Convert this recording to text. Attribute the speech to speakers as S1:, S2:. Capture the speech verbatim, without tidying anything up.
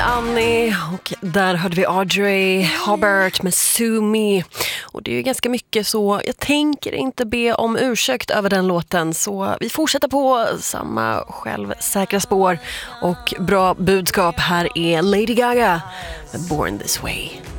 S1: Annie och där hörde vi Audrey Hobart med Sue Me. Och det är ju ganska mycket så jag tänker inte be om ursäkt över den låten, så vi fortsätter på samma självsäkra spår och bra budskap. Här är Lady Gaga med Born This Way.